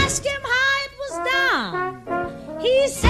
asked him how it was done. He said,